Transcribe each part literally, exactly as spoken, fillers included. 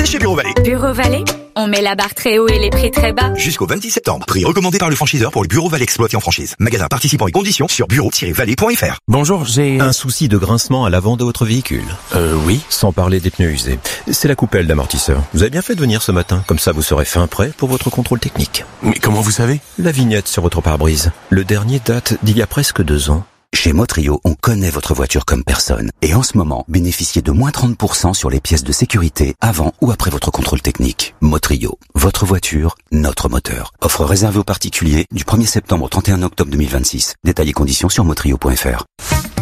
c'est chez Bureau Vallée. Bureau Vallée, on met la barre très haut et les prix très bas. Jusqu'au vingt-six septembre. Prix recommandé par le franchiseur pour le Bureau Vallée exploité en franchise. Magasin participant et conditions sur bureau tiret vallée point f r. Bonjour, j'ai un souci de grincement à l'avant de votre véhicule. Euh, oui. Sans parler des pneus usés. C'est la coupelle d'amortisseur. Vous avez bien fait de venir ce matin. Comme ça, vous serez fin prêt pour votre contrôle technique. Mais comment vous savez? La vignette sur votre pare-brise. Le dernier date d'il y a presque deux ans. Chez Motrio, on connaît votre voiture comme personne. Et en ce moment, bénéficiez de moins trente pour cent sur les pièces de sécurité avant ou après votre contrôle technique. Motrio, votre voiture, notre moteur. Offre réservée aux particuliers du premier septembre au trente et un octobre deux mille vingt-six. Détails et conditions sur motrio point f r.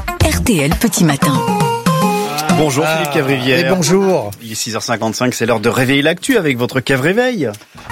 R T L Petit Matin. Bonjour ah, Philippe Cavrivière. Et bonjour. Il est six heures cinquante-cinq, c'est l'heure de réveiller l'actu avec votre Cave Réveil.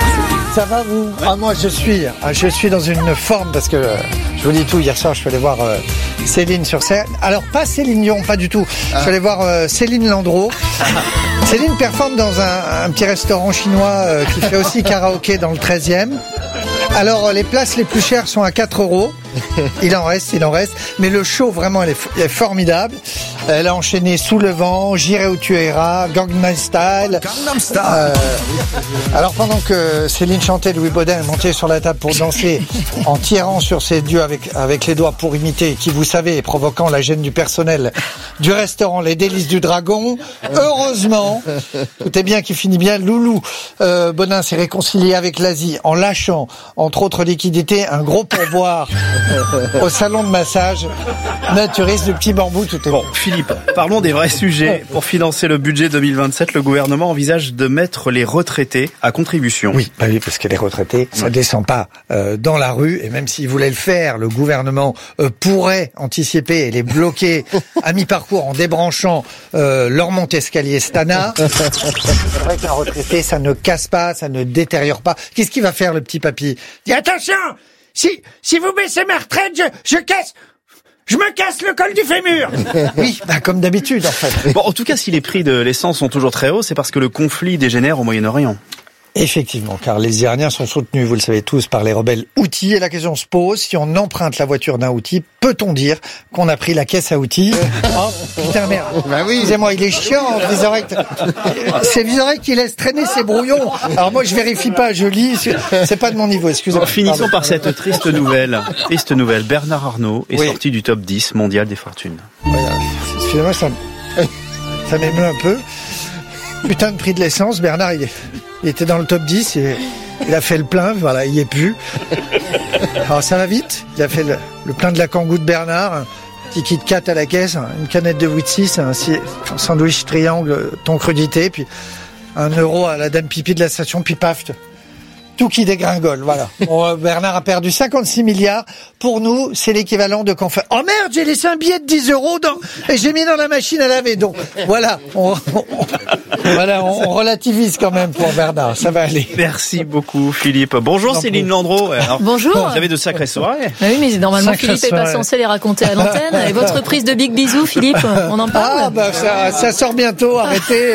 Ça va vous? Ouais. Ah, moi je suis, je suis dans une forme parce que euh, je vous dis tout. Hier soir je suis allé voir euh, Céline sur scène. Alors pas Céline Dion, pas du tout. Ah. Je suis allé voir euh, Céline Landreau. Céline performe dans un, un petit restaurant chinois euh, qui fait aussi karaoké dans le treizième. Alors les places les plus chères sont à quatre euros. Il en reste, il en reste. Mais le show vraiment elle est, elle est formidable. Elle a enchaîné Sous le vent, J'irai où tu iras, Gangnam Style. Gangnam Style. Euh, alors pendant que Céline chantait, Louis Baudin est monté sur la table pour danser en tirant sur ses yeux avec, avec les doigts pour imiter, qui vous savez, provoquant la gêne du personnel du restaurant Les Délices du Dragon. Heureusement, tout est bien qui finit bien. Loulou euh, Baudin s'est réconcilié avec l'Asie en lâchant, entre autres liquidités, un gros pourboire au salon de massage naturiste du Petit Bambou. Tout est bon. Philippe, parlons des vrais sujets. Pour financer le budget deux mille vingt-sept, le gouvernement envisage de mettre les retraités à contribution. Oui, bah oui, parce que les retraités, ça descend pas euh, dans la rue. Et même s'il voulait le faire, le gouvernement euh, pourrait anticiper et les bloquer à mi-parcours en débranchant euh, leur monte-escalier Stana. C'est vrai qu'un retraité, ça ne casse pas, ça ne détériore pas. Qu'est-ce qu'il va faire, le petit papy? Dis attention, si si vous baissez ma retraite, je, je casse... Je me casse le col du fémur. Oui, bah comme d'habitude en fait. Bon, en tout cas, si les prix de l'essence sont toujours très hauts, c'est parce que le conflit dégénère au Moyen-Orient. Effectivement, car les Iraniens sont soutenus, vous le savez tous, par les rebelles Houthis. Et la question se pose, si on emprunte la voiture d'un Houthi, peut-on dire qu'on a pris la caisse à outils? Oh, putain merde. Bah oui. Excusez-moi, il est chiant, Vizorek. C'est Vizorek qui laisse traîner ses brouillons. Alors moi, je vérifie pas, je lis. C'est pas de mon niveau, excusez-moi. Finissons Pardon. par cette triste nouvelle. Triste nouvelle. Bernard Arnault est oui. sorti du top dix mondial des fortunes. Voilà. Excusez-moi, ça, ça m'émeut un peu. Putain de prix de l'essence, Bernard, il est... Il était dans le top dix et il a fait le plein, voilà, il y est plus. Alors ça va vite, il a fait le, le plein de la Kangoo de Bernard, un petit Kit Kat à la caisse, une canette de Wheaties, un, un sandwich triangle thon crudité, puis un euro à la dame pipi de la station, puis paf, tout qui dégringole, voilà. Bon, Bernard a perdu cinquante-six milliards. Pour nous, c'est l'équivalent de qu'on fait. Oh merde, j'ai laissé un billet de dix euros dans, et j'ai mis dans la machine à laver. Donc, voilà. On, on, voilà, on, on relativise quand même pour Bernard. Ça va aller. Merci beaucoup, Philippe. Bonjour, non, Céline Landreau. Alors, bonjour. Vous avez de sacrées soirées. Ah oui, mais normalement, Sacré Philippe n'est pas censé les raconter à l'antenne. Et votre prise de Big Bisou, Philippe, on en parle? Ah, bah, ça, ça sort bientôt, arrêtez.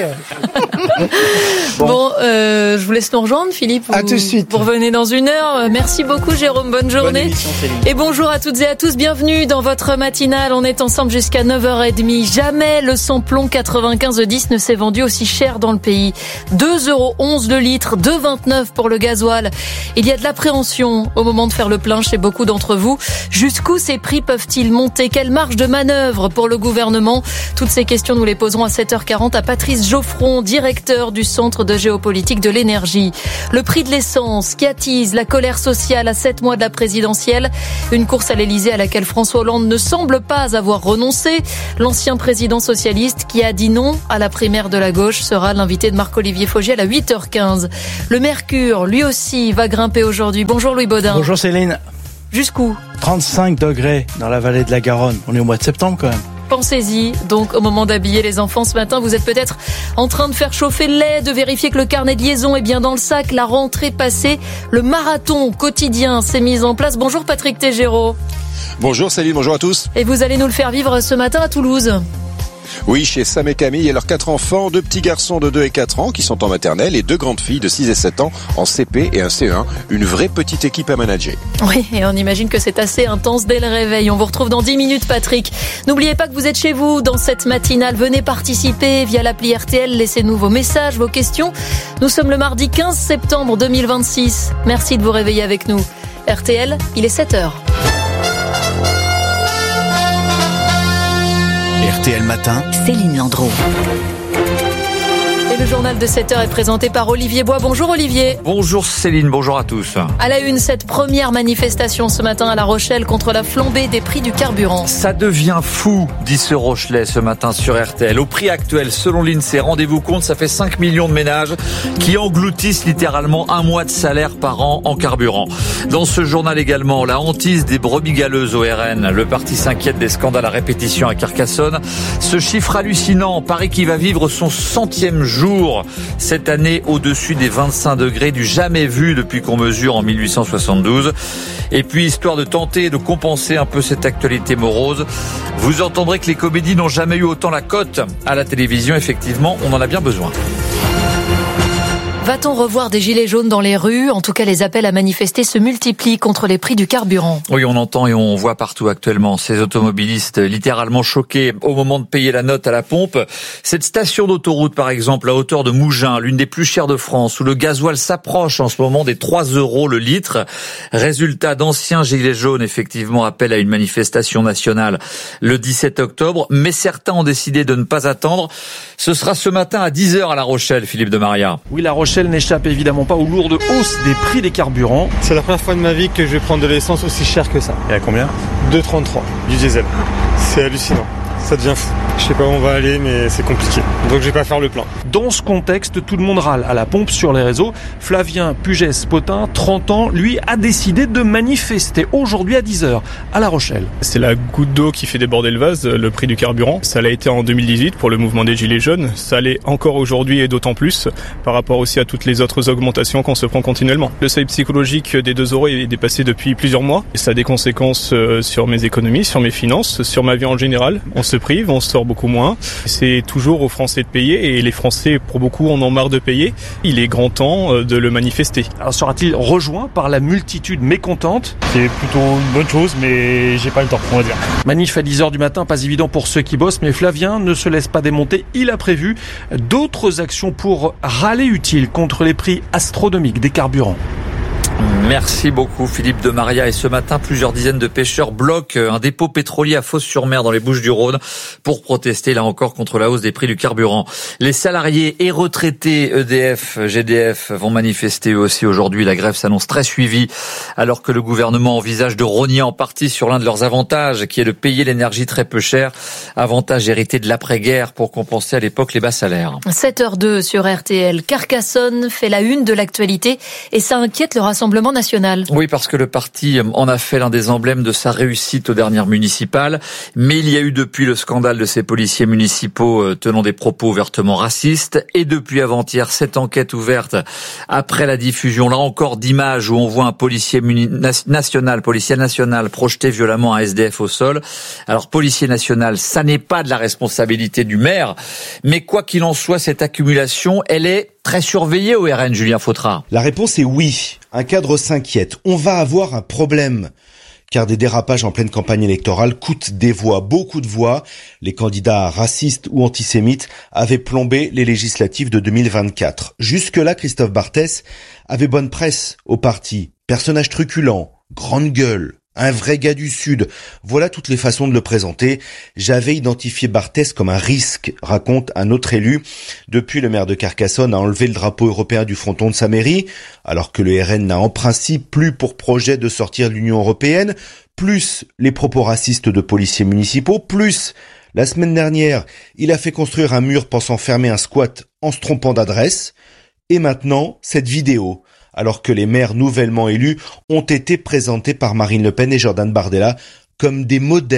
Bon, bon euh, je vous laisse nous rejoindre, Philippe. Vous, à tout de suite. Vous revenez dans une heure. Merci beaucoup, Jérôme. Bonne journée. Bonne émission, et bonjour à toutes et à tous. Bienvenue dans votre matinale. On est ensemble jusqu'à neuf heures trente. Jamais le samplon quatre-vingt-quinze dix ne s'est vendu aussi cher dans le pays. deux euros onze le litre, deux euros vingt-neuf pour le gasoil. Il y a de l'appréhension au moment de faire le plein chez beaucoup d'entre vous. Jusqu'où ces prix peuvent-ils monter? Quelle marge de manœuvre pour le gouvernement? Toutes ces questions, nous les poserons à sept heures quarante à Patrice Geoffron, directeur du Centre de géopolitique de l'énergie. Le prix de l'essence qui attise la colère sociale à sept mois de la présidentielle. Une course à l'Elysée à laquelle François Hollande ne semble pas avoir renoncé. L'ancien président socialiste qui a dit non à la primaire de la gauche sera l'invité de Marc-Olivier Fogiel à huit heures quinze. Le Mercure, lui aussi, va grimper aujourd'hui. Bonjour Louis Baudin. Bonjour Céline. Jusqu'où? trente-cinq degrés dans la vallée de la Garonne. On est au mois de septembre quand même. Pensez-y, donc au moment d'habiller les enfants ce matin, vous êtes peut-être en train de faire chauffer le lait, de vérifier que le carnet de liaison est bien dans le sac, la rentrée passée, le marathon quotidien s'est mis en place. Bonjour Patrick Tégéraud. Bonjour Céline, bonjour à tous. Et vous allez nous le faire vivre ce matin à Toulouse. Oui, chez Sam et Camille et leurs quatre enfants, deux petits garçons de deux et quatre ans qui sont en maternelle et deux grandes filles de six et sept ans en C P et un C E un. Une vraie petite équipe à manager. Oui, et on imagine que c'est assez intense dès le réveil. On vous retrouve dans dix minutes, Patrick. N'oubliez pas que vous êtes chez vous dans cette matinale. Venez participer via l'appli R T L. Laissez-nous vos messages, vos questions. Nous sommes le mardi quinze septembre deux mille vingt-six. Merci de vous réveiller avec nous. R T L, il est sept heures. R T L Matin, Céline Landreau. Et le journal de sept heures est présenté par Olivier Bois. Bonjour Olivier. Bonjour Céline, bonjour à tous. À la une, cette première manifestation ce matin à La Rochelle contre la flambée des prix du carburant. Ça devient fou, dit ce Rochelais ce matin sur R T L. Au prix actuel, selon l'INSEE, rendez-vous compte, ça fait cinq millions de ménages qui engloutissent littéralement un mois de salaire par an en carburant. Dans ce journal également, la hantise des brebis galeuses au R N. Le parti s'inquiète des scandales à répétition à Carcassonne. Ce chiffre hallucinant, Paris qui va vivre son centième jour cette année au-dessus des vingt-cinq degrés, du jamais vu depuis qu'on mesure en mille huit cent soixante-douze. Et puis, histoire de tenter de compenser un peu cette actualité morose, vous entendrez que les comédies n'ont jamais eu autant la cote à la télévision. Effectivement, on en a bien besoin. Va-t-on revoir des gilets jaunes dans les rues ? En tout cas, les appels à manifester se multiplient contre les prix du carburant. Oui, on entend et on voit partout actuellement ces automobilistes littéralement choqués au moment de payer la note à la pompe. Cette station d'autoroute, par exemple, à hauteur de Mougins, l'une des plus chères de France, où le gasoil s'approche en ce moment des trois euros le litre. Résultat d'anciens gilets jaunes, effectivement, appellent à une manifestation nationale le dix-sept octobre. Mais certains ont décidé de ne pas attendre. Ce sera ce matin à dix heures à La Rochelle, Philippe de Maria. Oui, La Rochelle n'échappe évidemment pas aux lourdes hausses des prix des carburants. C'est la première fois de ma vie que je vais prendre de l'essence aussi chère que ça. Et à combien ? deux virgule trente-trois du diesel. C'est hallucinant. Ça devient fou. Je sais pas où on va aller, mais c'est compliqué. Donc je vais pas faire le plein. Dans ce contexte, tout le monde râle à la pompe sur les réseaux. Flavien Pugès-Potin, trente ans, lui a décidé de manifester aujourd'hui à dix heures à La Rochelle. C'est la goutte d'eau qui fait déborder le vase, le prix du carburant. Ça l'a été en deux mille dix-huit pour le mouvement des Gilets jaunes. Ça l'est encore aujourd'hui et d'autant plus par rapport aussi à toutes les autres augmentations qu'on se prend continuellement. Le seuil psychologique des deux euros est dépassé depuis plusieurs mois. Et ça a des conséquences sur mes économies, sur mes finances, sur ma vie en général. On se prive, on sort beaucoup moins. C'est toujours aux Français de payer et les Français, pour beaucoup, en ont marre de payer. Il est grand temps de le manifester. Alors sera-t-il rejoint par la multitude mécontente ? C'est plutôt une bonne chose, mais j'ai pas le temps, on va dire. Manif à dix heures du matin, pas évident pour ceux qui bossent, mais Flavien ne se laisse pas démonter. Il a prévu d'autres actions pour râler utile contre les prix astronomiques des carburants. Merci beaucoup Philippe de Maria. Et ce matin, plusieurs dizaines de pêcheurs bloquent un dépôt pétrolier à Fos-sur-Mer dans les Bouches-du-Rhône pour protester là encore contre la hausse des prix du carburant. Les salariés et retraités E D F, G D F vont manifester eux aussi aujourd'hui. La grève s'annonce très suivie alors que le gouvernement envisage de rogner en partie sur l'un de leurs avantages qui est de payer l'énergie très peu chère. Avantage hérité de l'après-guerre pour compenser à l'époque les bas salaires. sept heures deux sur R T L. Carcassonne fait la une de l'actualité et ça inquiète le Rassemblement national. Oui, parce que le parti en a fait l'un des emblèmes de sa réussite aux dernières municipales. Mais il y a eu depuis le scandale de ces policiers municipaux tenant des propos ouvertement racistes. Et depuis avant-hier, cette enquête ouverte après la diffusion, là encore, d'images où on voit un policier muni- national, policier national projeter violemment un S D F au sol. Alors, policier national, ça n'est pas de la responsabilité du maire. Mais quoi qu'il en soit, cette accumulation, elle est très surveillée au R N, Julien Fautra. La réponse est oui. Un cadre s'inquiète. On va avoir un problème. Car des dérapages en pleine campagne électorale coûtent des voix, beaucoup de voix. Les candidats racistes ou antisémites avaient plombé les législatives de deux mille vingt-quatre. Jusque-là, Christophe Barthès avait bonne presse au parti. Personnage truculent, grande gueule, un vrai gars du Sud. Voilà toutes les façons de le présenter. J'avais identifié Barthès comme un risque, raconte un autre élu. Depuis, le maire de Carcassonne a enlevé le drapeau européen du fronton de sa mairie, alors que le R N n'a en principe plus pour projet de sortir de l'Union européenne, plus les propos racistes de policiers municipaux, plus la semaine dernière, il a fait construire un mur pensant fermer un squat en se trompant d'adresse. Et maintenant, cette vidéo, alors que les maires nouvellement élus ont été présentés par Marine Le Pen et Jordan Bardella comme des modèles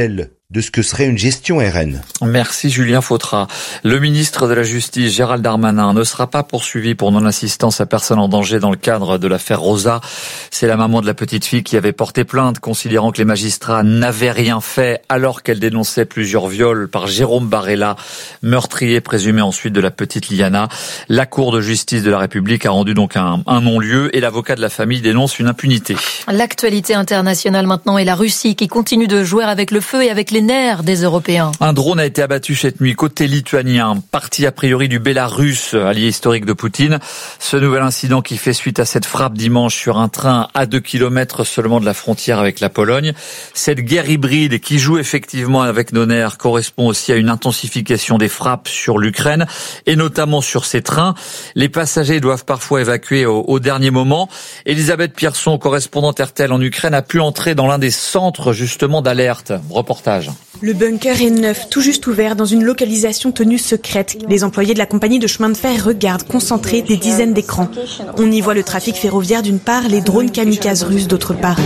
de ce que serait une gestion R N. Merci Julien Fautra. Le ministre de la Justice, Gérald Darmanin, ne sera pas poursuivi pour non-assistance à personne en danger dans le cadre de l'affaire Rosa. C'est la maman de la petite fille qui avait porté plainte, considérant que les magistrats n'avaient rien fait alors qu'elle dénonçait plusieurs viols par Jérôme Barella, meurtrier présumé ensuite de la petite Liana. La Cour de justice de la République a rendu donc un, un non-lieu et l'avocat de la famille dénonce une impunité. L'actualité internationale maintenant est la Russie qui continue de jouer avec le feu et avec les nerfs des Européens. Un drone a été abattu cette nuit côté lituanien, parti a priori du Bélarus, allié historique de Poutine. Ce nouvel incident qui fait suite à cette frappe dimanche sur un train à deux kilomètres seulement de la frontière avec la Pologne. Cette guerre hybride qui joue effectivement avec nos nerfs correspond aussi à une intensification des frappes sur l'Ukraine et notamment sur ces trains. Les passagers doivent parfois évacuer au, au dernier moment. Elisabeth Pierson, correspondante R T L en Ukraine, a pu entrer dans l'un des centres justement d'alerte. Reportage. Le bunker est neuf, tout juste ouvert dans une localisation tenue secrète. Les employés de la compagnie de chemin de fer regardent concentrés des dizaines d'écrans. On y voit le trafic ferroviaire d'une part, les drones kamikazes russes d'autre part.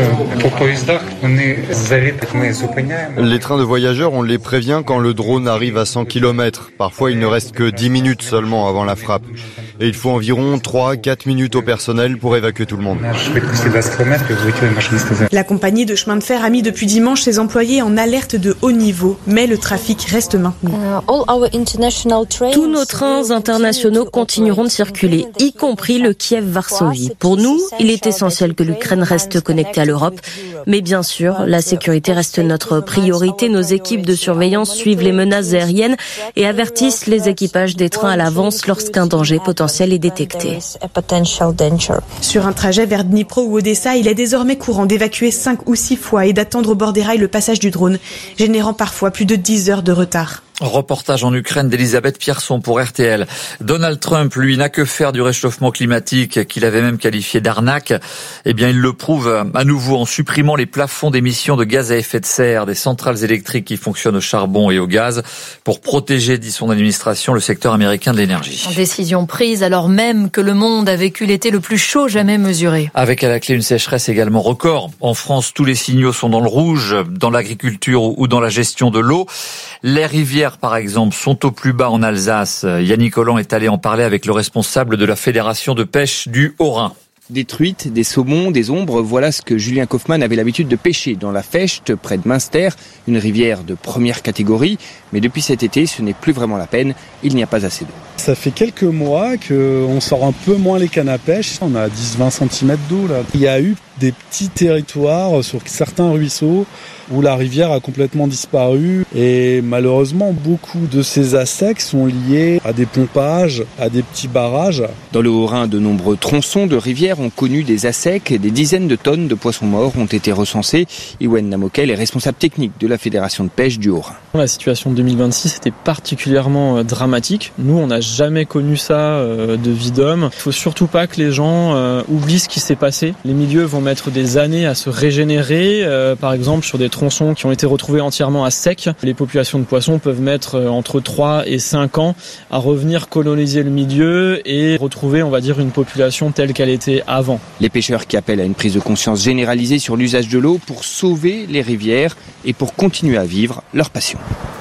Les trains de voyageurs, on les prévient quand le drone arrive à cent kilomètres. Parfois, il ne reste que dix minutes seulement avant la frappe. Et il faut environ trois à quatre minutes au personnel pour évacuer tout le monde. La compagnie de chemin de fer a mis depuis dimanche ses employés en alerte de haut niveau, mais le trafic reste maintenu. Tous nos trains internationaux continueront de circuler, y compris le Kiev-Varsovie. Pour nous, il est essentiel que l'Ukraine reste connectée à l'Europe, mais bien sûr, la sécurité reste notre priorité. Nos équipes de surveillance suivent les menaces aériennes et avertissent les équipages des trains à l'avance lorsqu'un danger potentiel est détecté. Sur un trajet vers Dnipro ou Odessa, il est désormais courant d'évacuer cinq ou six fois et d'attendre au bord des rails le passage du drone, générant parfois plus de dix heures de retard. Reportage en Ukraine d'Elisabeth Pierson pour R T L. Donald Trump, lui, n'a que faire du réchauffement climatique qu'il avait même qualifié d'arnaque. Eh bien, il le prouve à nouveau en supprimant les plafonds d'émissions de gaz à effet de serre des centrales électriques qui fonctionnent au charbon et au gaz pour protéger, dit son administration, le secteur américain de l'énergie. Décision prise alors même que le monde a vécu l'été le plus chaud jamais mesuré. Avec à la clé une sécheresse également record. En France, tous les signaux sont dans le rouge, dans l'agriculture ou dans la gestion de l'eau. Les rivières, par exemple, sont au plus bas en Alsace. Yannick Holland est allé en parler avec le responsable de la Fédération de pêche du Haut-Rhin. Des truites, des saumons, des ombres, voilà ce que Julien Kaufmann avait l'habitude de pêcher dans la Fecht, près de Münster, une rivière de première catégorie. Mais depuis cet été, ce n'est plus vraiment la peine, il n'y a pas assez d'eau. Ça fait quelques mois qu'on sort un peu moins les cannes à pêche, on a dix à vingt centimètres d'eau là. Il y a eu des petits territoires sur certains ruisseaux où la rivière a complètement disparu et malheureusement beaucoup de ces assecs sont liés à des pompages, à des petits barrages. Dans le Haut-Rhin, de nombreux tronçons de rivières ont connu des assecs et des dizaines de tonnes de poissons morts ont été recensés. Iwen Namokel est responsable technique de la Fédération de pêche du Haut-Rhin. La situation de deux mille vingt-six était particulièrement dramatique. Nous, on n'a jamais connu ça de vie d'homme. Il faut surtout pas que les gens oublient ce qui s'est passé. Les milieux vont mettre des années à se régénérer, par exemple sur des tronçons qui ont été retrouvés entièrement à sec. Les populations de poissons peuvent mettre entre trois et cinq ans à revenir coloniser le milieu et retrouver, on va dire, une population telle qu'elle était avant. Les pêcheurs qui appellent à une prise de conscience généralisée sur l'usage de l'eau pour sauver les rivières et pour continuer à vivre leur passion.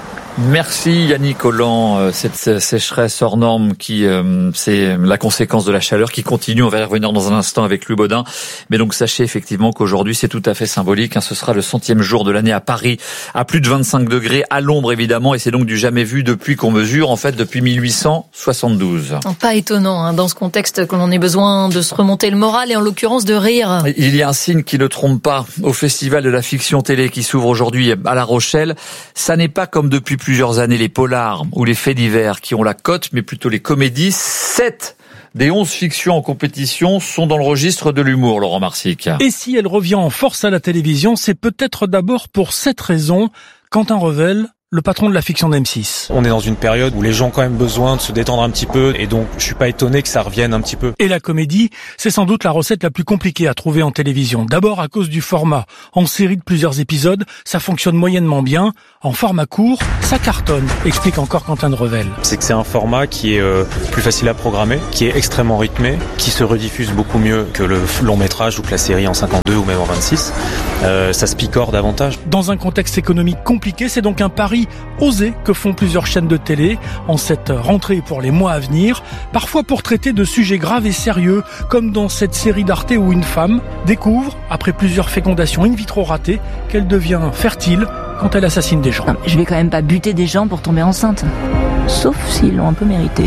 Merci Yannick Holland. Cette sécheresse hors norme qui euh, c'est la conséquence de la chaleur qui continue. On va y revenir dans un instant avec Louis Baudin. Mais donc sachez effectivement qu'aujourd'hui c'est tout à fait symbolique. Hein. Ce sera le centième jour de l'année à Paris, à plus de vingt-cinq degrés, à l'ombre évidemment, et c'est donc du jamais vu depuis qu'on mesure, en fait depuis mille huit cent soixante-douze. Pas étonnant hein, dans ce contexte que l'on ait besoin de se remonter le moral et en l'occurrence de rire. Il y a un signe qui ne trompe pas au Festival de la fiction télé qui s'ouvre aujourd'hui à La Rochelle. Ça n'est pas comme depuis plusieurs années les polars ou les faits divers qui ont la cote, mais plutôt les comédies. Sept des onze fictions en compétition sont dans le registre de l'humour, Laurent Marsic. Et si elle revient en force à la télévision, c'est peut-être d'abord pour cette raison. Quentin Revel, le patron de la fiction d'M six. On est dans une période où les gens ont quand même besoin de se détendre un petit peu et donc je suis pas étonné que ça revienne un petit peu. Et la comédie, c'est sans doute la recette la plus compliquée à trouver en télévision. D'abord à cause du format. En série de plusieurs épisodes, ça fonctionne moyennement bien. En format court, ça cartonne, explique encore Quentin de Revel. C'est que c'est un format qui est euh, plus facile à programmer, qui est extrêmement rythmé, qui se rediffuse beaucoup mieux que le long métrage ou que la série en cinquante-deux ou même en vingt-six. Euh, ça se picore davantage. Dans un contexte économique compliqué, c'est donc un pari osé que font plusieurs chaînes de télé en cette rentrée pour les mois à venir, parfois pour traiter de sujets graves et sérieux, comme dans cette série d'Arte où une femme découvre, après plusieurs fécondations in vitro ratées, qu'elle devient fertile quand elle assassine des gens. Non, mais je vais quand même pas buter des gens pour tomber enceinte. Sauf s'ils l'ont un peu mérité.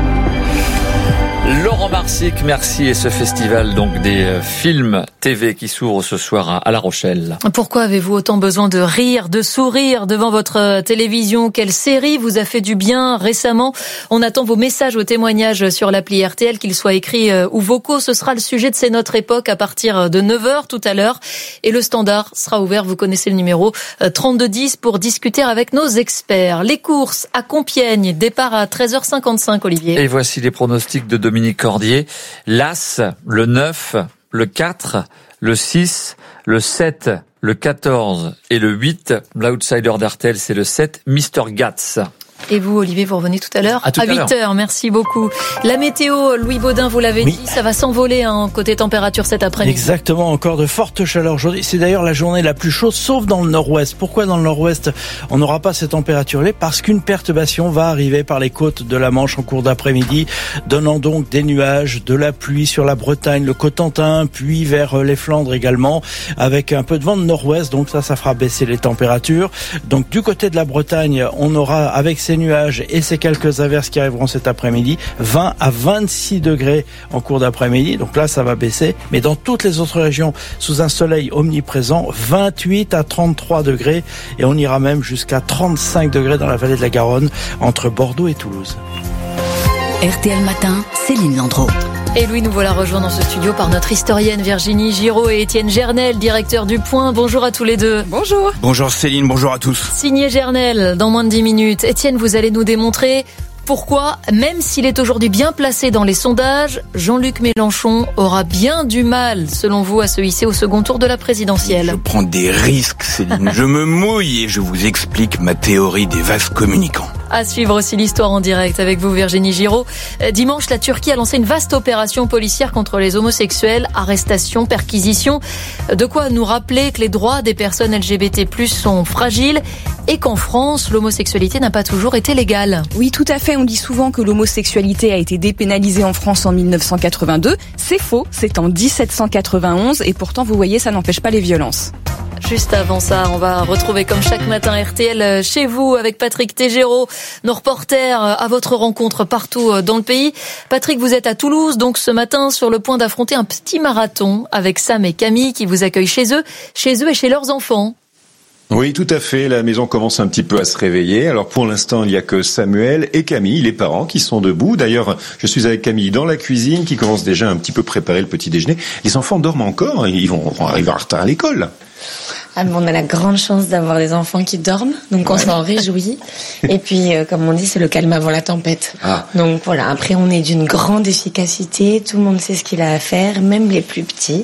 Laurent Marsic, merci. Et ce festival donc des euh, films T V qui s'ouvre ce soir à, à La Rochelle. Pourquoi avez-vous autant besoin de rire, de sourire devant votre télévision? Quelle série vous a fait du bien récemment? On attend vos messages, vos témoignages sur l'appli R T L, qu'ils soient écrits euh, ou vocaux. Ce sera le sujet de C'est notre époque à partir de neuf heures tout à l'heure. Et le standard sera ouvert, vous connaissez le numéro, euh, trente-deux dix pour discuter avec nos experts. Les courses à Compiègne, départ à treize heures cinquante-cinq, Olivier. Et voici les pronostics de Dominique Cordier. L'As, le neuf, le quatre, le six, le sept, le quatorze et le huit. L'outsider d'R T L, c'est le sept, Mister Gats. Et vous, Olivier, vous revenez tout à l'heure à, à huit heures. Merci beaucoup. La météo, Louis Baudin, vous l'avez oui. dit, ça va s'envoler hein, côté température cet après-midi. Exactement, encore de fortes chaleurs aujourd'hui. C'est d'ailleurs la journée la plus chaude, sauf dans le nord-ouest. Pourquoi dans le nord-ouest on n'aura pas ces températures-là? Parce qu'une perturbation va arriver par les côtes de la Manche en cours d'après-midi, donnant donc des nuages, de la pluie sur la Bretagne, le Cotentin, puis vers les Flandres également, avec un peu de vent de nord-ouest. Donc ça, ça fera baisser les températures. Donc du côté de la Bretagne, on aura avec ces nuages et ces quelques averses qui arriveront cet après-midi, vingt à vingt-six degrés en cours d'après-midi. Donc là, ça va baisser. Mais dans toutes les autres régions, sous un soleil omniprésent, vingt-huit à trente-trois degrés. Et on ira même jusqu'à trente-cinq degrés dans la vallée de la Garonne, entre Bordeaux et Toulouse. R T L Matin, Céline Landreau. Et Louis, nous voilà rejoints dans ce studio par notre historienne Virginie Giraud et Étienne Gernel, directeur du Point. Bonjour à tous les deux. Bonjour. Bonjour Céline, bonjour à tous. Signé Gernel, dans moins de dix minutes. Étienne, vous allez nous démontrer pourquoi, même s'il est aujourd'hui bien placé dans les sondages, Jean-Luc Mélenchon aura bien du mal, selon vous, à se hisser au second tour de la présidentielle. Je prends des risques, Céline. Je me mouille et je vous explique ma théorie des vases communicants. À suivre aussi l'histoire en direct avec vous, Virginie Giraud. Dimanche, la Turquie a lancé une vaste opération policière contre les homosexuels. Arrestations, perquisitions. De quoi nous rappeler que les droits des personnes L G B T plus, sont fragiles et qu'en France, l'homosexualité n'a pas toujours été légale. Oui, tout à fait. On dit souvent que l'homosexualité a été dépénalisée en France en mille neuf cent quatre-vingt-deux. C'est faux. C'est en dix-sept cent quatre-vingt-onze. Et pourtant, vous voyez, ça n'empêche pas les violences. Juste avant ça, on va retrouver comme chaque matin R T L chez vous avec Patrick Tégéraud, nos reporters à votre rencontre partout dans le pays. Patrick, vous êtes à Toulouse, donc ce matin sur le point d'affronter un petit marathon avec Sam et Camille qui vous accueillent chez eux, chez eux et chez leurs enfants. Oui, tout à fait. La maison commence un petit peu à se réveiller. Alors pour l'instant, il n'y a que Samuel et Camille, les parents, qui sont debout. D'ailleurs, je suis avec Camille dans la cuisine, qui commence déjà un petit peu préparer le petit déjeuner. Les enfants dorment encore, ils vont, vont arriver en retard à l'école. Ah, bon, on a la grande chance d'avoir des enfants qui dorment, donc on ouais. s'en réjouit. Et puis, euh, comme on dit, c'est le calme avant la tempête. Ah. Donc voilà, après on est d'une grande efficacité, tout le monde sait ce qu'il a à faire, même les plus petits.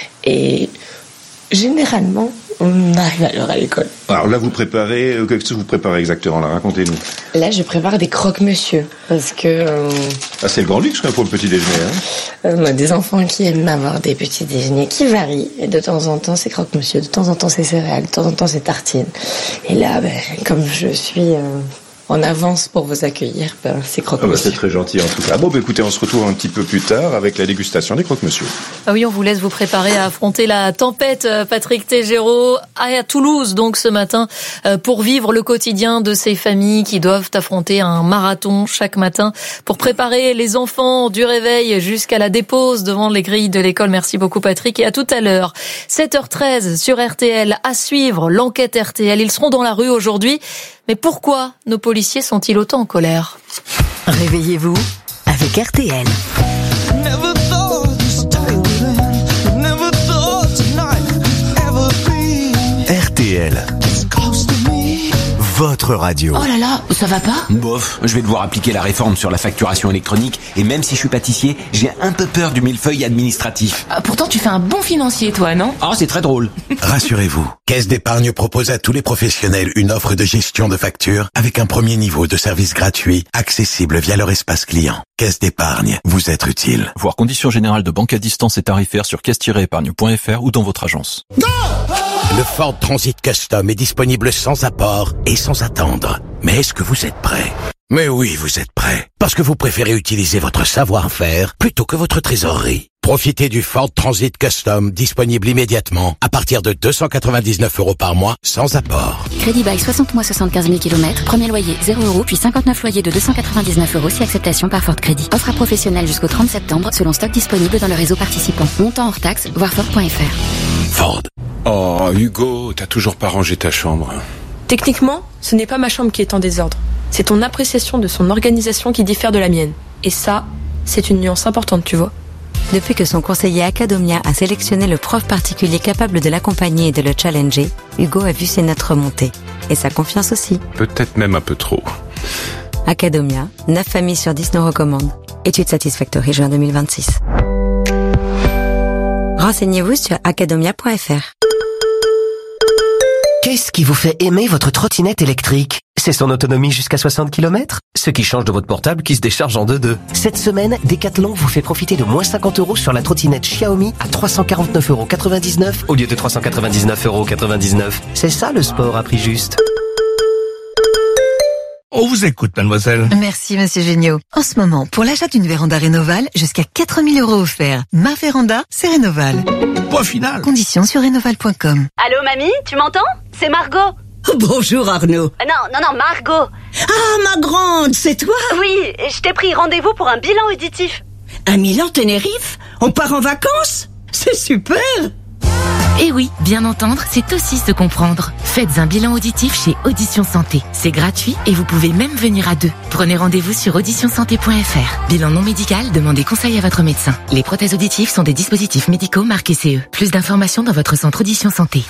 Et généralement, on arrive à l'heure à l'école. Alors là, vous préparez, qu'est-ce que vous préparez exactement là? Racontez-nous. Là, je prépare des croque-monsieur, parce que... Euh... Ah, c'est le grand luxe pour le petit déjeuner, hein. euh, On a des enfants qui aiment avoir des petits déjeuners qui varient, et de temps en temps, c'est croque-monsieur, de temps en temps, c'est céréales, de temps en temps, c'est tartines. Et là, ben, comme je suis... Euh... en avance pour vous accueillir, ben, c'est croque-monsieur. Ah bah c'est très gentil en tout cas. Bon, bah, écoutez, on se retrouve un petit peu plus tard avec la dégustation des croque-monsieur. Ah oui, on vous laisse vous préparer à affronter la tempête, Patrick Tégéraud, à Toulouse, donc ce matin, pour vivre le quotidien de ces familles qui doivent affronter un marathon chaque matin pour préparer les enfants du réveil jusqu'à la dépose devant les grilles de l'école. Merci beaucoup, Patrick, et à tout à l'heure. sept heures treize sur R T L, à suivre l'enquête R T L. Ils seront dans la rue aujourd'hui. Mais pourquoi nos policiers sont-ils autant en colère? Réveillez-vous avec R T L. R T L. votre radio. Oh là là, ça va pas ? Bof, je vais devoir appliquer la réforme sur la facturation électronique et même si je suis pâtissier, j'ai un peu peur du millefeuille administratif. Ah, pourtant tu fais un bon financier toi, non ? Ah, c'est très drôle. Rassurez-vous, Caisse d'épargne propose à tous les professionnels une offre de gestion de factures avec un premier niveau de service gratuit, accessible via leur espace client. Caisse d'épargne, vous être utile. Voir conditions générales de banque à distance et tarifaires sur caisse tiret épargne point f r ou dans votre agence. Le Ford Transit Custom est disponible sans apport et sans attendre. Mais est-ce que vous êtes prêt ? Mais oui, vous êtes prêt. Parce que vous préférez utiliser votre savoir-faire plutôt que votre trésorerie. Profitez du Ford Transit Custom disponible immédiatement à partir de deux cent quatre-vingt-dix-neuf euros par mois sans apport. Crédit bail soixante mois soixante-quinze mille kilomètres. Premier loyer zéro euros puis cinquante-neuf loyers de deux cent quatre-vingt-dix-neuf euros si acceptation par Ford Crédit. Offre à professionnels jusqu'au trente septembre selon stock disponible dans le réseau participant. Montant hors taxe, voir Ford point f r. Ford. Oh, Hugo, t'as toujours pas rangé ta chambre. Techniquement, ce n'est pas ma chambre qui est en désordre. C'est ton appréciation de son organisation qui diffère de la mienne. Et ça, c'est une nuance importante, tu vois. Depuis que son conseiller Acadomia a sélectionné le prof particulier capable de l'accompagner et de le challenger, Hugo a vu ses notes remonter. Et sa confiance aussi. Peut-être même un peu trop. Acadomia, neuf familles sur dix nous recommandent. Étude Satisfactory, juin deux mille vingt-six. Renseignez-vous sur acadomia point f r. Qu'est-ce qui vous fait aimer votre trottinette électrique ? C'est son autonomie jusqu'à soixante kilomètres ? Ce qui change de votre portable qui se décharge en deux-deux. Cette semaine, Decathlon vous fait profiter de moins cinquante euros sur la trottinette Xiaomi à trois cent quarante-neuf euros quatre-vingt-dix-neuf au lieu de trois cent quatre-vingt-dix-neuf euros quatre-vingt-dix-neuf. C'est ça le sport à prix juste. On vous écoute, mademoiselle. Merci, monsieur Géniaud. En ce moment, pour l'achat d'une véranda Rénoval, jusqu'à quatre mille euros offerts. Ma véranda, c'est Rénoval. Point final. Conditions sur rénoval point com. Allô, mamie, tu m'entends ? C'est Margot. Bonjour, Arnaud. Euh, non, non, non, Margot. Ah, ma grande, c'est toi ? Oui, je t'ai pris rendez-vous pour un bilan auditif. Un Milan Tenerife ? On part en vacances ? C'est super. Eh oui, bien entendre, c'est aussi se comprendre. Faites un bilan auditif chez Audition Santé. C'est gratuit et vous pouvez même venir à deux. Prenez rendez-vous sur audition santé point f r. Bilan non médical, demandez conseil à votre médecin. Les prothèses auditives sont des dispositifs médicaux marqués C E. Plus d'informations dans votre centre Audition Santé.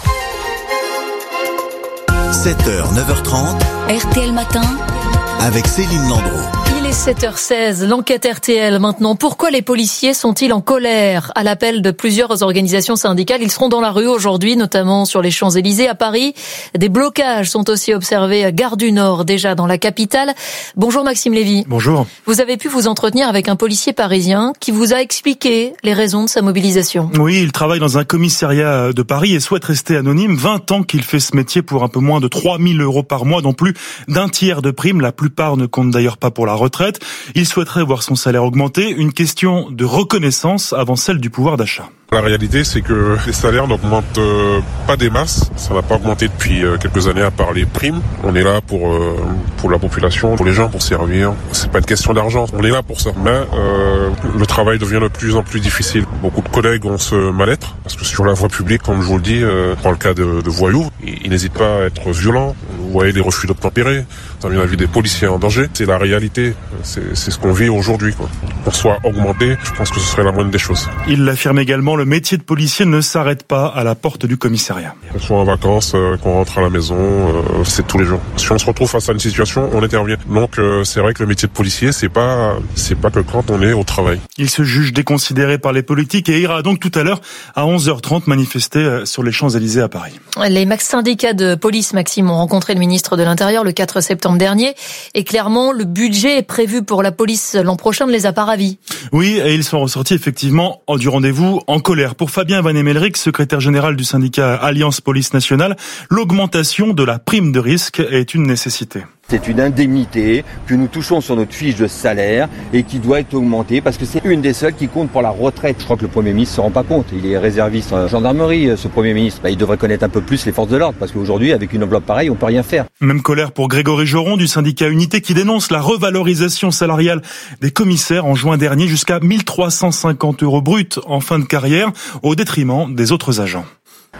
sept heures, neuf heures trente. R T L Matin. Avec Céline Landreau. Il est sept heures seize, l'enquête R T L maintenant. Pourquoi les policiers sont-ils en colère ? À l'appel de plusieurs organisations syndicales, ils seront dans la rue aujourd'hui, notamment sur les Champs-Élysées à Paris. Des blocages sont aussi observés à Gare du Nord, déjà dans la capitale. Bonjour Maxime Lévy. Bonjour. Vous avez pu vous entretenir avec un policier parisien qui vous a expliqué les raisons de sa mobilisation. Oui, il travaille dans un commissariat de Paris et souhaite rester anonyme. vingt ans qu'il fait ce métier pour un peu moins de trois mille euros par mois, dont plus d'un tiers de primes. La plupart ne comptent d'ailleurs pas pour la retraite. Il souhaiterait voir son salaire augmenter, une question de reconnaissance avant celle du pouvoir d'achat. La réalité, c'est que les salaires n'augmentent pas des masses. Ça n'a pas augmenté depuis quelques années à part les primes. On est là pour euh, pour la population, pour les gens, pour servir. C'est pas une question d'argent. On est là pour ça. Mais euh, le travail devient de plus en plus difficile. Beaucoup de collègues ont ce mal-être parce que sur la voie publique, comme je vous le dis, euh, dans le cas de, de voyous, ils n'hésitent pas à être violents. Vous voyez des refus d'obtempérer. Vous avez la vie des policiers en danger. C'est la réalité. C'est, c'est ce qu'on vit aujourd'hui, quoi. Pour soit augmenté, je pense que ce serait la moindre des choses. Il l'affirme également, le métier de policier ne s'arrête pas à la porte du commissariat. Qu'on soit en vacances, euh, qu'on rentre à la maison, euh, c'est tous les jours. Si on se retrouve face à une situation, on intervient. Donc euh, c'est vrai que le métier de policier, c'est pas c'est pas que quand on est au travail. Il se juge déconsidéré par les politiques et ira donc tout à l'heure à onze heures trente manifester sur les Champs-Élysées à Paris. Les max syndicats de police, Maxime, ont rencontré le ministre de l'Intérieur le quatre septembre dernier et clairement le budget prévu pour la police l'an prochain ne les a pas ravis. Oui, et ils sont ressortis effectivement du rendez-vous en colère. Pour Fabien Van Emelric, secrétaire général du syndicat Alliance Police Nationale, l'augmentation de la prime de risque est une nécessité. C'est une indemnité que nous touchons sur notre fiche de salaire et qui doit être augmentée parce que c'est une des seules qui compte pour la retraite. Je crois que le Premier ministre ne se rend pas compte. Il est réserviste en gendarmerie, ce Premier ministre. Bah, il devrait connaître un peu plus les forces de l'ordre parce qu'aujourd'hui, avec une enveloppe pareille, on ne peut rien faire. Même colère pour Grégory Joron du syndicat Unité qui dénonce la revalorisation salariale des commissaires en juin dernier jusqu'à mille trois cent cinquante euros bruts en fin de carrière au détriment des autres agents.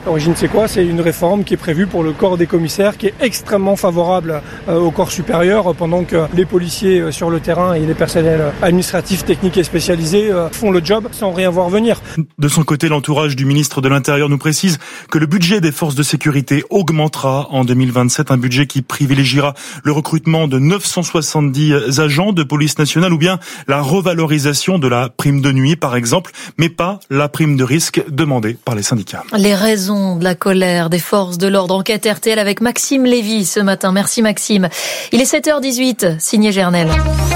L'origine, c'est quoi? C'est une réforme qui est prévue pour le corps des commissaires, qui est extrêmement favorable euh, au corps supérieur, pendant que les policiers euh, sur le terrain et les personnels administratifs, techniques et spécialisés euh, font le job sans rien voir venir. De son côté, l'entourage du ministre de l'Intérieur nous précise que le budget des forces de sécurité augmentera en deux mille vingt-sept, un budget qui privilégiera le recrutement de neuf cent soixante-dix agents de police nationale ou bien la revalorisation de la prime de nuit, par exemple, mais pas la prime de risque demandée par les syndicats. Les raisons de la colère des forces de l'ordre. Enquête R T L avec Maxime Lévy ce matin. Merci Maxime. Il est sept heures dix-huit, signé Gernel.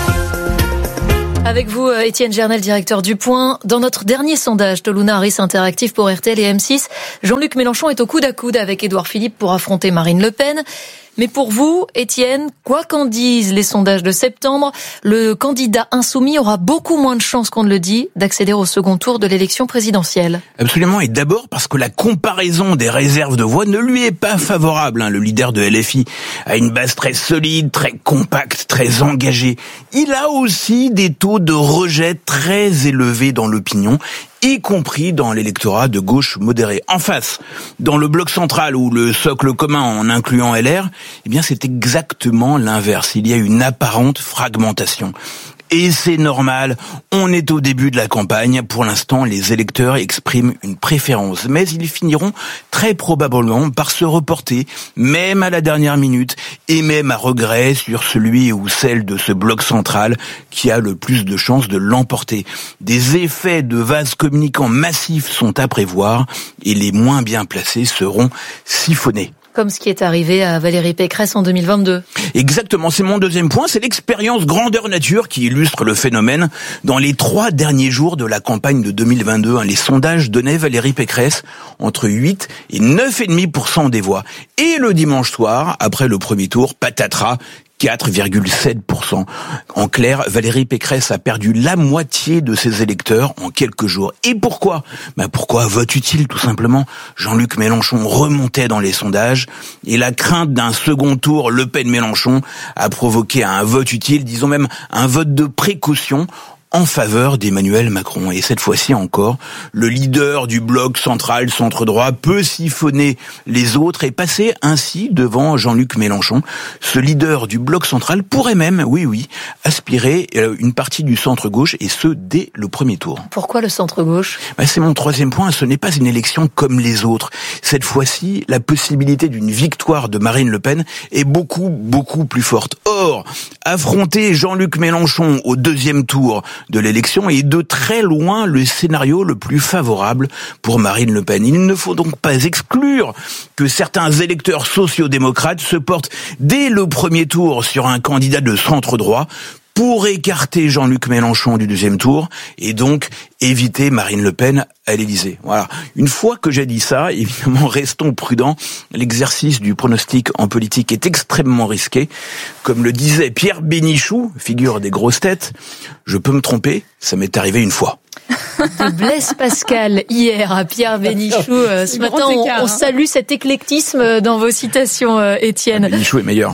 Avec vous, Étienne Gernel, directeur du Point. Dans notre dernier sondage Toluna Harris Interactive pour R T L et M six, Jean-Luc Mélenchon est au coude à coude avec Édouard Philippe pour affronter Marine Le Pen. Mais pour vous, Étienne, quoi qu'en disent les sondages de septembre, le candidat insoumis aura beaucoup moins de chances qu'on ne le dit d'accéder au second tour de l'élection présidentielle. Absolument, et d'abord parce que la comparaison des réserves de voix ne lui est pas favorable. Le leader de L F I a une base très solide, très compacte, très engagée. Il a aussi des taux de rejet très élevés dans l'opinion, y compris dans l'électorat de gauche modéré. En face, dans le bloc central ou le socle commun en incluant L R, eh bien c'est exactement l'inverse. Il y a une apparente fragmentation. Et c'est normal, on est au début de la campagne. Pour l'instant, les électeurs expriment une préférence. Mais ils finiront très probablement par se reporter, même à la dernière minute, et même à regret sur celui ou celle de ce bloc central qui a le plus de chances de l'emporter. Des effets de vase communicant massifs sont à prévoir, et les moins bien placés seront siphonnés. Comme ce qui est arrivé à Valérie Pécresse en deux mille vingt-deux. Exactement, c'est mon deuxième point, c'est l'expérience grandeur nature qui illustre le phénomène. Dans les trois derniers jours de la campagne de deux mille vingt-deux, hein, les sondages donnaient Valérie Pécresse entre huit et neuf virgule cinq pour cent des voix. Et le dimanche soir, après le premier tour, patatras, quatre virgule sept pour cent. En clair, Valérie Pécresse a perdu la moitié de ses électeurs en quelques jours. Et pourquoi ? Ben pourquoi vote utile, tout simplement. Jean-Luc Mélenchon remontait dans les sondages et la crainte d'un second tour Le Pen-Mélenchon a provoqué un vote utile, disons même un vote de précaution en faveur d'Emmanuel Macron. Et cette fois-ci encore, le leader du bloc central centre-droit peut siphonner les autres et passer ainsi devant Jean-Luc Mélenchon. Ce leader du bloc central pourrait même, oui, oui, aspirer une partie du centre-gauche, et ce, dès le premier tour. Pourquoi le centre-gauche ? Ben, c'est mon troisième point, ce n'est pas une élection comme les autres. Cette fois-ci, la possibilité d'une victoire de Marine Le Pen est beaucoup, beaucoup plus forte. Or, affronter Jean-Luc Mélenchon au deuxième tour de l'élection est de très loin le scénario le plus favorable pour Marine Le Pen. Il ne faut donc pas exclure que certains électeurs sociaux-démocrates se portent dès le premier tour sur un candidat de centre-droit pour écarter Jean-Luc Mélenchon du deuxième tour et donc éviter Marine Le Pen à l'Élysée. Voilà. Une fois que j'ai dit ça, évidemment, restons prudents. L'exercice du pronostic en politique est extrêmement risqué. Comme le disait Pierre Bénichou, figure des grosses têtes, je peux me tromper, ça m'est arrivé une fois. De Blaise Pascal hier à Pierre Bénichou. Ce matin, on, on salue cet éclectisme dans vos citations, Étienne. Bénichou est meilleur.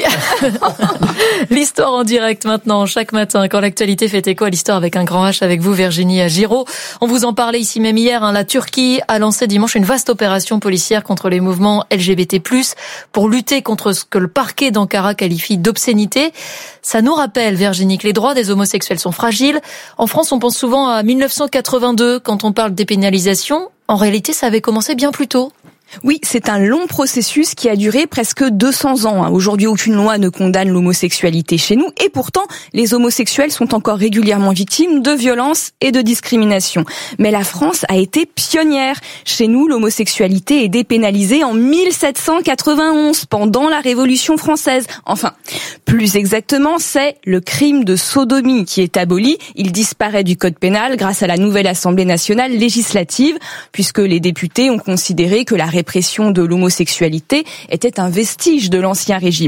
L'histoire en direct maintenant, chaque matin, quand l'actualité fait écho à l'histoire avec un grand H avec vous, Virginie Giraud. On vous en parlait ici même hier, hein, la Turquie a lancé dimanche une vaste opération policière contre les mouvements L G B T plus, pour lutter contre ce que le parquet d'Ankara qualifie d'obscénité. Ça nous rappelle, Virginie, que les droits des homosexuels sont fragiles. En France, on pense souvent à mille neuf cent quatre-vingt-deux quand on parle de dépénalisation. En réalité, ça avait commencé bien plus tôt. Oui, c'est un long processus qui a duré presque deux cents ans. Aujourd'hui, aucune loi ne condamne l'homosexualité chez nous, et pourtant, les homosexuels sont encore régulièrement victimes de violences et de discrimination. Mais la France a été pionnière. Chez nous, l'homosexualité est dépénalisée en mille sept cent quatre-vingt-onze, pendant la Révolution française. Enfin, plus exactement, c'est le crime de sodomie qui est aboli. Il disparaît du code pénal grâce à la nouvelle Assemblée nationale législative, puisque les députés ont considéré que la répression de l'homosexualité était un vestige de l'ancien régime.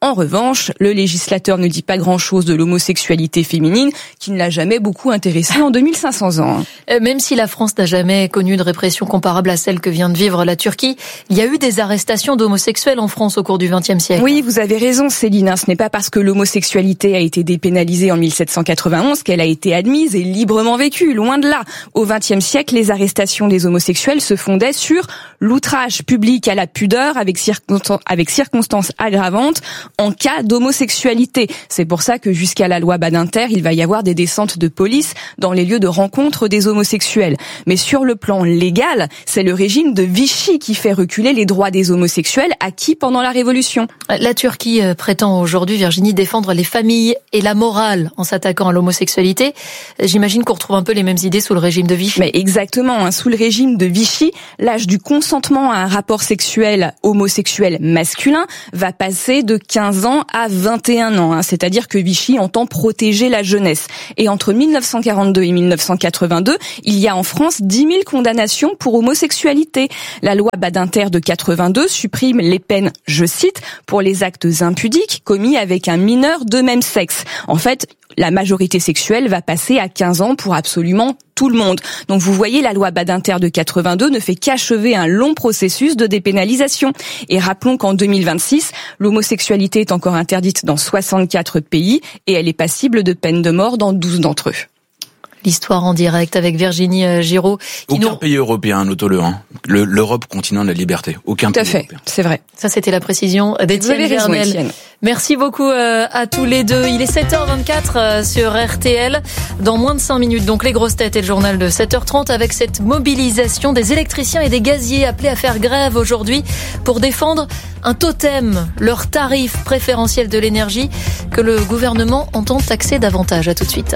En revanche, le législateur ne dit pas grand-chose de l'homosexualité féminine, qui ne l'a jamais beaucoup intéressée en deux mille cinq cents ans. Même si la France n'a jamais connu de répression comparable à celle que vient de vivre la Turquie, il y a eu des arrestations d'homosexuels en France au cours du vingtième siècle. Oui, vous avez raison Céline, ce n'est pas parce que l'homosexualité a été dépénalisée en mille sept cent quatre-vingt-onze qu'elle a été admise et librement vécue, loin de là. Au vingtième siècle, les arrestations des homosexuels se fondaient sur l'outrage public à la pudeur avec, circonstan- avec circonstances aggravantes en cas d'homosexualité. C'est pour ça que jusqu'à la loi Badinter, il va y avoir des descentes de police dans les lieux de rencontre des homosexuels. Mais sur le plan légal, c'est le régime de Vichy qui fait reculer les droits des homosexuels acquis pendant la Révolution. La Turquie prétend aujourd'hui, Virginie, défendre les familles et la morale en s'attaquant à l'homosexualité. J'imagine qu'on retrouve un peu les mêmes idées sous le régime de Vichy. Mais exactement, hein, sous le régime de Vichy, l'âge du consentement à un rapport sexuel homosexuel masculin va passer de quinze ans à vingt et un ans. Hein, c'est-à-dire que Vichy entend protéger la jeunesse. Et entre mille neuf cent quarante-deux et mille neuf cent quatre-vingt-deux, il y a en France dix mille condamnations pour homosexualité. La loi Badinter de quatre-vingt-deux supprime les peines, je cite, pour les actes impudiques commis avec un mineur de même sexe. En fait, la majorité sexuelle va passer à quinze ans pour absolument tout le monde. Donc vous voyez, la loi Badinter de quatre-vingt-deux ne fait qu'achever un long processus de dépénalisation. Et rappelons qu'en deux mille vingt-six, l'homosexualité est encore interdite dans soixante-quatre pays et elle est passible de peine de mort dans douze d'entre eux. L'histoire en direct avec Virginie Giraud. Aucun nous... pays européen, notons-le. Hein. Le, L'Europe, continent de la liberté. Aucun Tout pays à fait, européen. C'est vrai. Ça, c'était la précision d'Étienne Vernel. Merci beaucoup euh, à tous les deux. Il est sept heures vingt-quatre euh, sur R T L. Dans moins de cinq minutes, donc les grosses têtes et le journal de sept heures trente avec cette mobilisation des électriciens et des gaziers appelés à faire grève aujourd'hui pour défendre un totem, leur tarif préférentiel de l'énergie que le gouvernement entend taxer davantage. À tout de suite.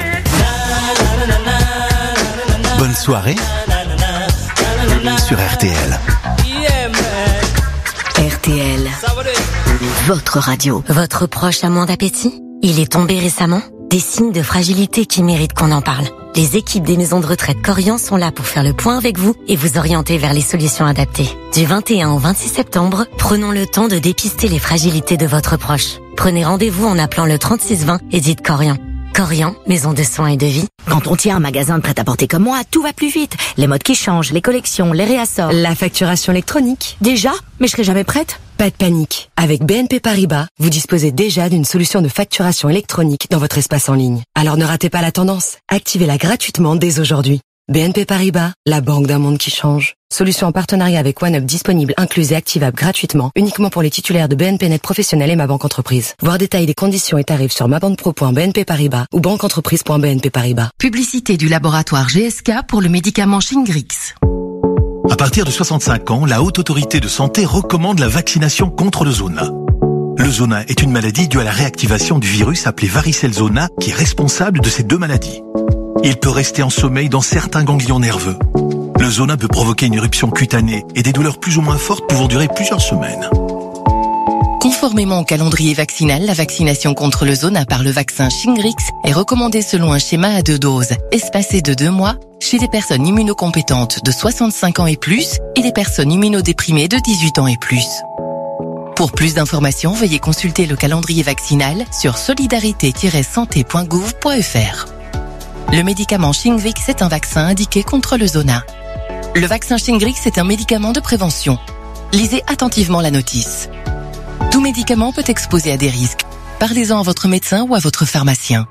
Bonne soirée sur R T L. R T L, votre radio. Votre proche a moins d'appétit? Il est tombé récemment? Des signes de fragilité qui méritent qu'on en parle. Les équipes des maisons de retraite Corian sont là pour faire le point avec vous et vous orienter vers les solutions adaptées. Du vingt et un au vingt-six septembre, prenons le temps de dépister les fragilités de votre proche. Prenez rendez-vous en appelant le trente-six vingt et dites Corian. Corian, maison de soins et de vie. Quand on tient un magasin de prêt-à-porter comme moi, tout va plus vite. Les modes qui changent, les collections, les réassorts. La facturation électronique. Déjà? Mais je serai jamais prête? Pas de panique. Avec B N P Paribas, vous disposez déjà d'une solution de facturation électronique dans votre espace en ligne. Alors ne ratez pas la tendance. Activez-la gratuitement dès aujourd'hui. B N P Paribas, la banque d'un monde qui change. Solution en partenariat avec OneUp disponible, incluse et activable gratuitement, uniquement pour les titulaires de B N P Net Professionnel et Ma Banque Entreprise. Voir détail des conditions et tarifs sur mabanpro point b n p paribas ou banqueentreprise point b n p paribas. Publicité du laboratoire G S K pour le médicament Shingrix. À partir de soixante-cinq ans, la Haute Autorité de Santé recommande la vaccination contre le zona. Le zona est une maladie due à la réactivation du virus appelé varicelle zona qui est responsable de ces deux maladies. Il peut rester en sommeil dans certains ganglions nerveux. Le zona peut provoquer une éruption cutanée et des douleurs plus ou moins fortes pouvant durer plusieurs semaines. Conformément au calendrier vaccinal, la vaccination contre le zona par le vaccin Shingrix est recommandée selon un schéma à deux doses, espacé de deux mois, chez les personnes immunocompétentes de soixante-cinq ans et plus et les personnes immunodéprimées de dix-huit ans et plus. Pour plus d'informations, veuillez consulter le calendrier vaccinal sur solidarité tiret santé point gouv point f r. Le médicament Shingrix est un vaccin indiqué contre le zona. Le vaccin Shingrix est un médicament de prévention. Lisez attentivement la notice. Tout médicament peut exposer à des risques. Parlez-en à votre médecin ou à votre pharmacien.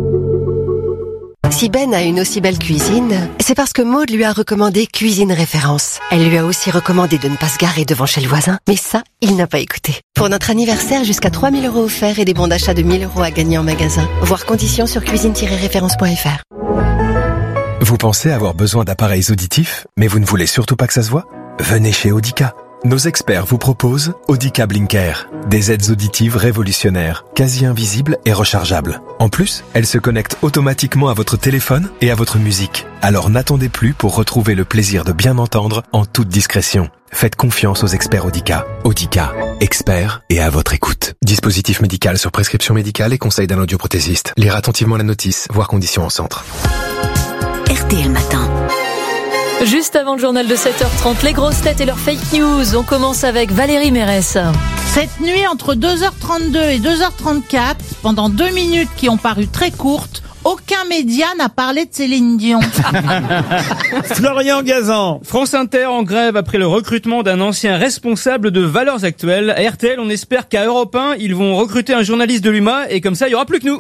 Si Ben a une aussi belle cuisine, c'est parce que Maude lui a recommandé Cuisine Référence. Elle lui a aussi recommandé de ne pas se garer devant chez le voisin, mais ça, il n'a pas écouté. Pour notre anniversaire, jusqu'à trois mille euros offerts et des bons d'achat de mille euros à gagner en magasin. Voir conditions sur cuisine tiret référence point f r. Vous pensez avoir besoin d'appareils auditifs, mais vous ne voulez surtout pas que ça se voit? Venez chez Audica. Nos experts vous proposent Audica Blinker, des aides auditives révolutionnaires, quasi invisibles et rechargeables. En plus, elles se connectent automatiquement à votre téléphone et à votre musique. Alors n'attendez plus pour retrouver le plaisir de bien entendre en toute discrétion. Faites confiance aux experts Audica. Audica, experts et à votre écoute. Dispositif médical sur prescription médicale et conseil d'un audioprothésiste. Lire attentivement la notice, voir conditions en centre. R T L Matin. Juste avant le journal de sept heures trente, les grosses têtes et leurs fake news. On commence avec Valérie Mérès. Cette nuit, entre deux heures trente-deux et deux heures trente-quatre, pendant deux minutes qui ont paru très courtes, aucun média n'a parlé de Céline Dion. Florian Gazan. France Inter en grève après le recrutement d'un ancien responsable de Valeurs Actuelles. À R T L, on espère qu'à Europe un, ils vont recruter un journaliste de l'U M A et comme ça, il y aura plus que nous.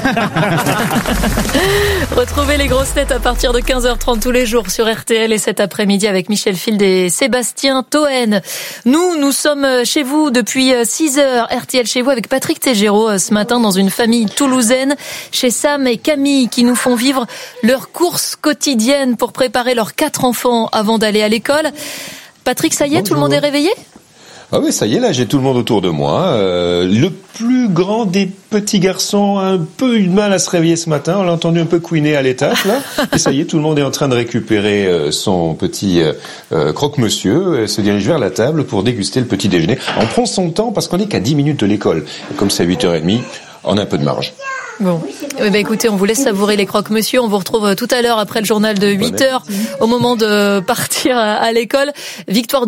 Retrouvez les grosses têtes à partir de quinze heures trente tous les jours sur R T L et cet après-midi avec Michel Field et Sébastien Toen. Nous, nous sommes chez vous depuis six heures. R T L chez vous avec Patrick Tégéraud ce matin dans une famille toulousaine chez Sam et Camille qui nous font vivre leurs courses quotidiennes pour préparer leurs quatre enfants avant d'aller à l'école. Patrick, ça y est, Bonjour. Tout le monde est réveillé ? Ah oui, ça y est, là, j'ai tout le monde autour de moi. Euh, le plus grand des petits garçons a un peu eu de mal à se réveiller ce matin. On l'a entendu un peu couiner à l'étage, là. Et ça y est, tout le monde est en train de récupérer euh, son petit euh, croque-monsieur et se dirige vers la table pour déguster le petit déjeuner. On prend son temps parce qu'on n'est qu'à dix minutes de l'école. Et comme c'est à huit heures trente, on a un peu de marge. Bon, eh ben écoutez, on vous laisse savourer les croque-monsieur. On vous retrouve tout à l'heure après le journal de huit heures au moment de partir à l'école. Victoire